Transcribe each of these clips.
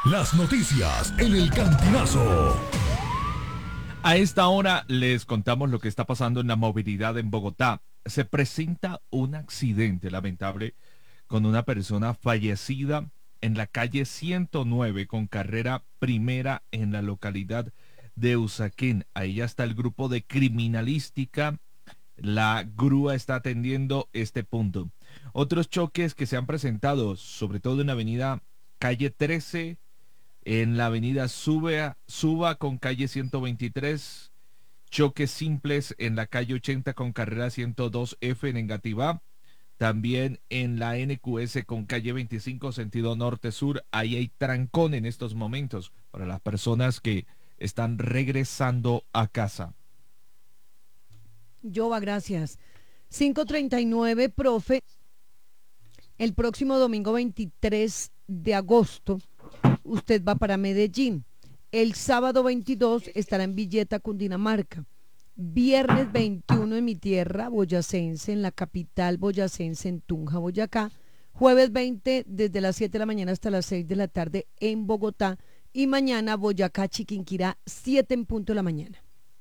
Las noticias en el Cantinazo. A esta hora les contamos lo que está pasando en la movilidad en Bogotá. Se presenta un accidente lamentable con una persona fallecida en la calle 109 con carrera primera en la localidad de Usaquén. Ahí ya está el grupo de criminalística. La grúa está atendiendo este punto. Otros choques que se han presentado, sobre todo en la avenida calle 13, en la avenida Suba con calle 123, choques simples en la calle 80 con carrera 102F en Engativá, también en la NQS con calle 25 sentido norte-sur. Ahí hay trancón en estos momentos para las personas que están regresando a casa. Jova, gracias. 5:39, profe. El próximo domingo 23 de agosto, usted va para Medellín. El sábado 22 estará en Villeta, Cundinamarca. Viernes 21 en mi tierra boyacense, en la capital boyacense, en Tunja, Boyacá. Jueves 20 desde las 7 de la mañana hasta las 6 de la tarde en Bogotá. Y mañana Boyacá, Chiquinquirá, 7 en punto de la mañana.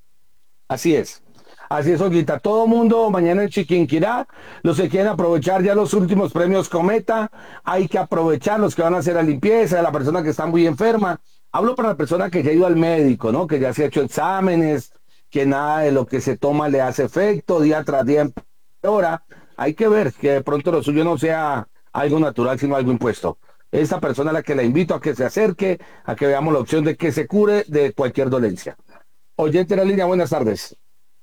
Así es, Olguita. Todo mundo mañana en Chiquinquirá. Los que quieren aprovechar ya los últimos premios Cometa, hay que aprovechar los que van a hacer la limpieza, la persona que está muy enferma. Hablo para la persona que ya ha ido al médico, ¿no? Que ya se ha hecho exámenes, que nada de lo que se toma le hace efecto, día tras día empeora. Hay que ver que de pronto lo suyo no sea algo natural, sino algo impuesto. Esa persona a la que la invito a que se acerque, a que veamos la opción de que se cure de cualquier dolencia. Oyente de la línea, buenas tardes.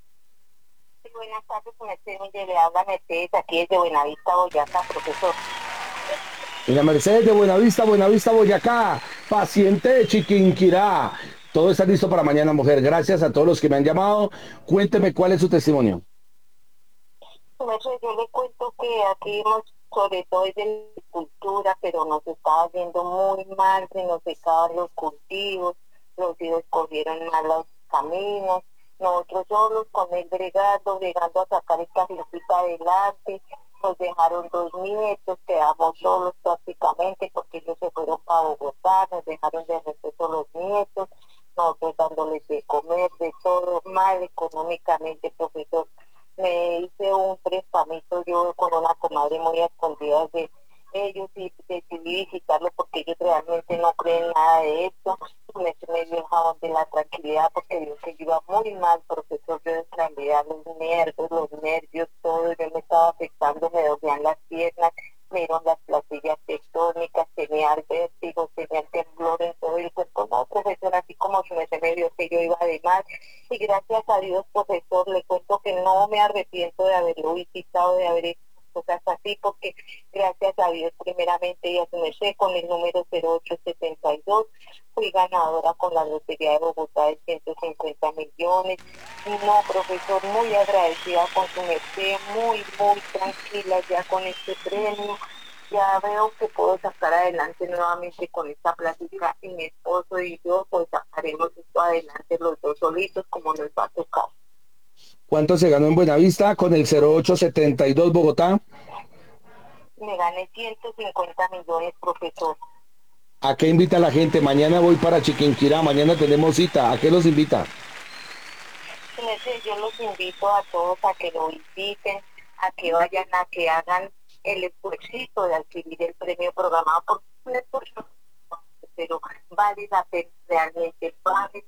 Buenas tardes, Mercedes, le habla Mercedes, aquí desde Buenavista, Boyacá, profesor. Doña Mercedes de Buenavista, Boyacá, paciente de Chiquinquirá. Todo está listo para mañana, mujer. Gracias a todos los que me han llamado. Cuénteme cuál es su testimonio. Mercedes, yo le cuento que aquí hemos, sobre todo es de cultura, pero nos estaba yendo muy mal, se nos secaban los cultivos, los hijos cogieron malos caminos, nosotros solos con el bregando a sacar esta filosita adelante, nos dejaron 2 nietos, quedamos solos prácticamente porque ellos se fueron para Bogotá, nos dejaron de respeto los nietos, nosotros dándoles de comer, de todo, mal económicamente, profesor. Me hice un prestamito yo con una comadre muy escondida de ellos y decidí visitarlo porque ellos realmente no creen nada de esto. Me dejaban de la tranquilidad porque yo que iba muy mal, profesor, yo en realidad los nervios, todo, yo me estaba afectando, me dolían las piernas, me dieron las platillas tectónicas, tenía el vértigo, tenía el temblor en todo el cuerpo, no, profesor, así como se me vio que yo iba de mal, y gracias a Dios, profesor, le cuento que no me arrepiento de haberlo visitado, de haber hecho cosas así, porque gracias a Dios, primeramente, ya se me sé con el número 0872, fui ganadora con la Lotería de Bogotá de 150 millones. No, profesor, muy agradecida con su merced, muy tranquila ya con este premio. Ya veo que puedo sacar adelante nuevamente con esta plática y mi esposo y yo pues sacaremos esto adelante los dos solitos como nos va a tocar. ¿Cuánto se ganó en Buenavista con el 0872 Bogotá? Me gané 150 millones, profesor. ¿A qué invita a la gente? Mañana voy para Chiquinquirá, mañana tenemos cita. ¿A qué los invita? Yo los invito a todos a que lo visiten, a que vayan, a que hagan el esfuerzo de adquirir el premio programado por un esfuerzo, pero vale la pena, realmente vale.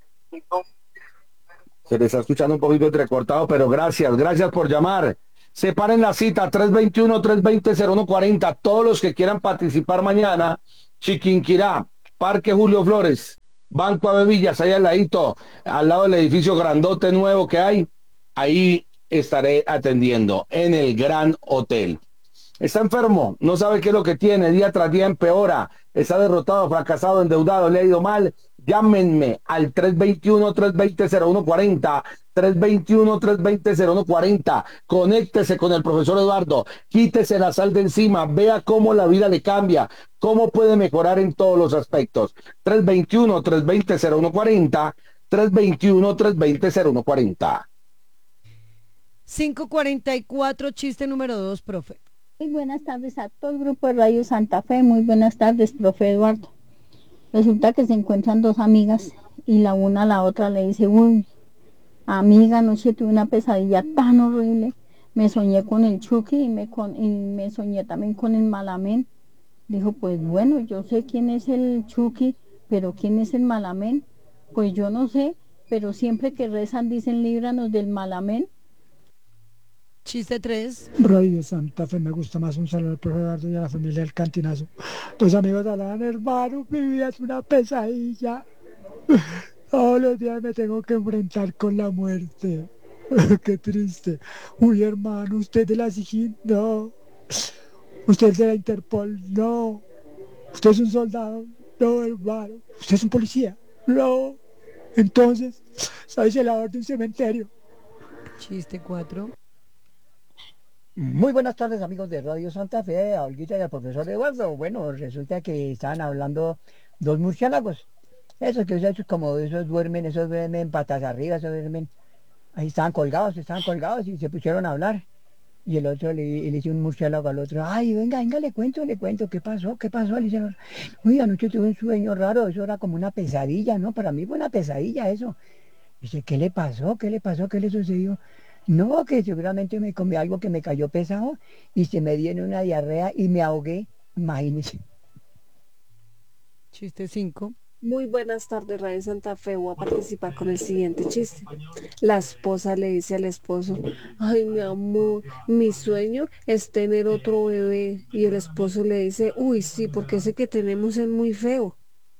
Se les está escuchando un poquito entrecortado, pero gracias por llamar. Separen la cita, 321-320-0140. Todos los que quieran participar mañana, Chiquinquirá, Parque Julio Flores, Banco Avevillas, ahí al ladito, al lado del edificio grandote nuevo que hay, ahí estaré atendiendo en el Gran Hotel. Está enfermo, no sabe qué es lo que tiene, día tras día empeora, está derrotado, fracasado, endeudado, le ha ido mal. Llámenme al 321-320-0140, 321-320-0140, conéctese con el profesor Eduardo, quítese la sal de encima, vea cómo la vida le cambia, cómo puede mejorar en todos los aspectos. 321-320-0140, 321-320-0140. 5:44, chiste número 2, profe. Muy buenas tardes a todo el grupo de Radio Santa Fe. Muy buenas tardes, profe Eduardo. Resulta que se encuentran dos amigas y la una a la otra le dice, uy, amiga, anoche tuve una pesadilla tan horrible. Me soñé con el Chucky y me soñé también con el Malamén. Dijo, pues bueno, yo sé quién es el Chucky, pero quién es el Malamén. Pues yo no sé, pero siempre que rezan dicen líbranos del Malamén. Chiste 3. Radio Santa Fe, me gusta más. Un saludo al profe Eduardo y a la familia del Cantinazo. Dos amigos hablaban, hermano, mi vida es una pesadilla. Todos los días me tengo que enfrentar con la muerte. Qué triste. Uy, hermano, ¿usted de la SIGIN? No. ¿Usted es de la Interpol? No. ¿Usted es un soldado? No, hermano. ¿Usted es un policía? No. Entonces, soy celador de un cementerio. Chiste 4. Muy buenas tardes, amigos de Radio Santa Fe, a Olguita y al profesor Eduardo. Bueno, resulta que estaban hablando dos murciélagos. Esos como esos duermen patas arriba, esos duermen. Ahí estaban colgados y se pusieron a hablar. Y el otro le dice un murciélago al otro, ay, venga, le cuento, ¿qué pasó? Le dice, uy, anoche tuve un sueño raro, eso era como una pesadilla, ¿no? Para mí fue una pesadilla eso. Dice, ¿qué le pasó? ¿Qué le sucedió? No, que seguramente me comí algo que me cayó pesado y se me dio en una diarrea y me ahogué, imagínese. Chiste 5. Muy buenas tardes, Radio Santa Fe. Voy a participar con el siguiente chiste. La esposa le dice al esposo, ay, mi amor, mi sueño es tener otro bebé. Y el esposo le dice, uy, sí, porque ese que tenemos es muy feo.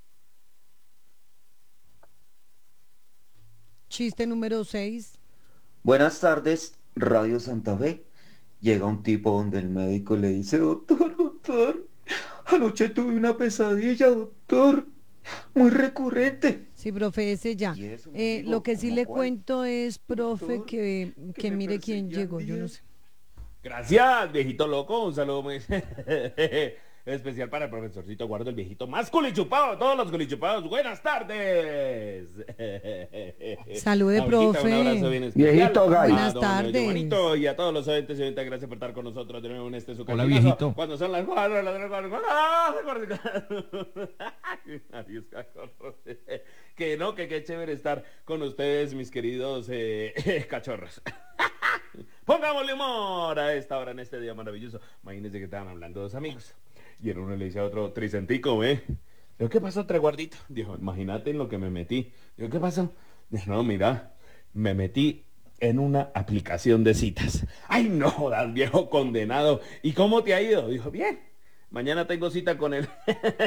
Chiste número 6. Buenas tardes, Radio Santa Fe. Llega un tipo donde el médico le dice, doctor, anoche tuve una pesadilla, doctor, muy recurrente. Sí, profe, ese ya. Lo que sí le cuento es, profe, que mire quién llegó, yo no sé. Gracias, viejito loco, un saludo muy especial para el profesorcito Guardo, el viejito más culichupado de todos los culichupados. Buenas tardes. Salude, profe. Un abrazo bien especial. Viejito Gay. Buenas tardes. Giovanito, y a todos los oyentes y oyentes, gracias por estar con nosotros de nuevo en este su Hola, Cantinazo. viejito. Cuando son las 4 de la tarde. Adiós, cachorros. Que no, que qué chévere estar con ustedes, mis queridos cachorros. Pongámosle humor a esta hora en este día maravilloso. Imagínense que estaban hablando dos amigos. Y el uno le dice a otro, Tricentico, Digo, ¿qué pasó, Treguardito? Dijo, imagínate en lo que me metí. Digo, ¿qué pasó? Dijo, no, mira, me metí en una aplicación de citas. ¡Ay, no jodas, viejo condenado! ¿Y cómo te ha ido? Dijo, bien. Mañana tengo cita con el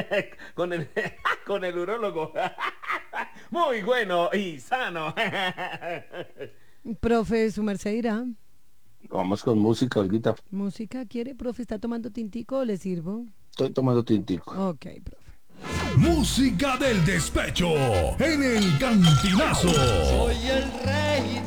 con el urólogo. Muy bueno y sano. Profe, su merced dirá. Vamos con música, Olguita. ¿Música quiere, profe? ¿Está tomando tintico o le sirvo? Estoy tomando tintico. Ok, profe. Música del despecho en el Cantinazo. Soy el rey